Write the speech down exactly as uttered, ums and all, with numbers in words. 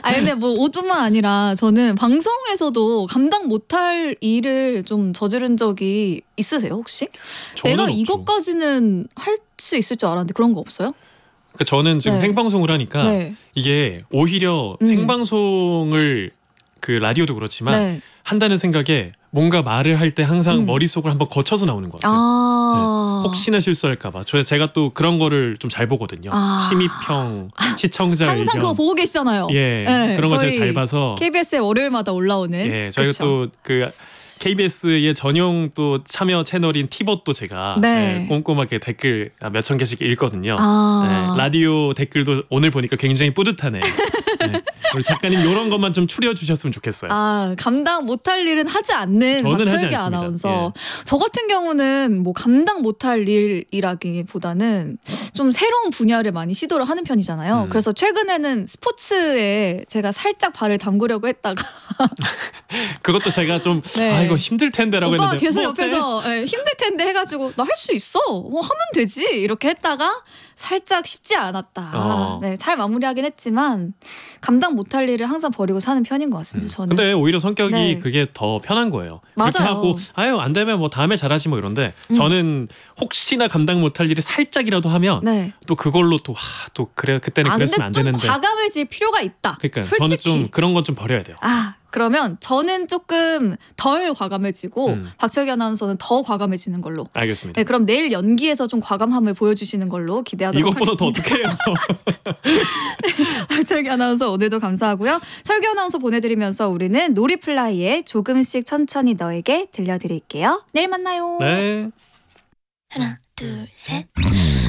아 근데 뭐 옷뿐만 아니라 저는 방송에서도 감당 못할 일을 좀 저지른 적이 있으세요 혹시? 내가 없죠. 이것까지는 할 수 있을 줄 알았는데 그런 거 없어요? 그러니까 저는 지금 네. 생방송을 하니까 네. 이게 오히려 음. 생방송을 그 라디오도 그렇지만 네. 한다는 생각에 뭔가 말을 할 때 항상 음. 머릿속을 한번 거쳐서 나오는 것 같아요. 아. 네. 혹시나 실수할까 봐. 저 제가 또 그런 거를 좀 잘 보거든요. 아. 심의평, 시청자 항상 의견. 그거 보고 계시잖아요. 예, 네, 그런 거 제가 저희 잘 봐서. 케이비에스에 월요일마다 올라오는. 예, 저희가 그쵸? 또 그 케이비에스의 전용 또 참여 채널인 티봇도 제가 네. 예, 꼼꼼하게 댓글 몇천 개씩 읽거든요. 아. 예, 라디오 댓글도 오늘 보니까 굉장히 뿌듯하네. 예, 우리 작가님 이런 것만 좀 추려주셨으면 좋겠어요. 아 감당 못할 일은 하지 않는 저는 하지 박철기 않습니다. 아나운서. 저 같은 경우는 뭐 감당 못할 일이라기보다는 좀 새로운 분야를 많이 시도를 하는 편이잖아요. 음. 그래서 최근에는 스포츠에 제가 살짝 발을 담그려고 했다가 그것도 제가 좀 네. 아 이거 힘들 텐데라고 오빠가 했는데 계속 뭐 어때? 옆에서 예, 힘들 텐데 해가지고 나 할 수 있어 뭐 하면 되지 이렇게 했다가 살짝 쉽지 않았다. 어. 네, 잘 마무리하긴 했지만 감당 못할 일을 항상 버리고 사는 편인 것 같습니다. 저는. 근데 오히려 성격이 네. 그게 더 편한 거예요. 그렇게 맞아요. 하고 아유 안 되면 뭐 다음에 잘하지 뭐 이런데 음. 저는 혹시나 감당 못할 일이 살짝이라도 하면 네. 또 그걸로 또, 하, 또 그래 그때는 아, 그랬으면 안 근데 좀 되는데. 과감해질 필요가 있다. 그러니까 솔직히. 저는 좀 그런 건 좀 버려야 돼요. 아 그러면 저는 조금 덜 과감해지고 음. 박철기 아나운서는 더 과감해지는 걸로. 알겠습니다. 네, 그럼 내일 연기에서 좀 과감함을 보여주시는 걸로 기대하도록 이것보다 더 하겠습니다. 어떡해요. 박철기 아나운서 오늘도 감사하고요. 철기 아나운서 보내드리면서 우리는 놀이플라이의 조금씩 천천히 너에게 들려드릴게요. 내일 만나요. 네. 하나, 둘, 셋.